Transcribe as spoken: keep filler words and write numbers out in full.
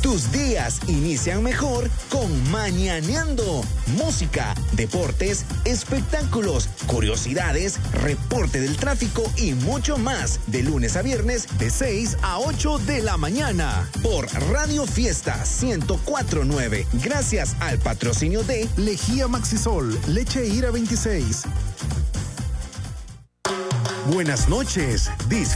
Tus días inician mejor con Mañaneando. Música, deportes, espectáculos, curiosidades, reporte del tráfico y mucho más. De lunes a viernes, de seis a ocho de la mañana. Por Radio Fiesta ciento cuatro punto nueve. Gracias al patrocinio de Lejía Maxisol, leche Ira veintiséis. Buenas noches. Disfruta